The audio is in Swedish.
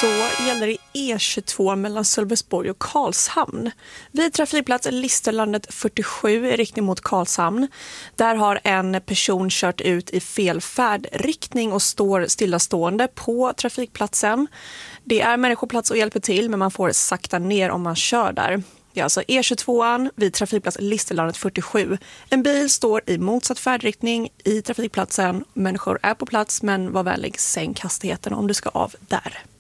Då gäller det E22 mellan Sölvesborg och Karlshamn. Vid trafikplats Listerlandet 47 i riktning mot Karlshamn. Där har en person kört ut i fel färdriktning och står stillastående på trafikplatsen. Det är människoplats och hjälper till, men man får sakta ner om man kör där. Det är alltså E22 vid trafikplats Listerlandet 47. En bil står i motsatt färdriktning i trafikplatsen. Människor är på plats, men var vänlig, sänk hastigheten om du ska av där.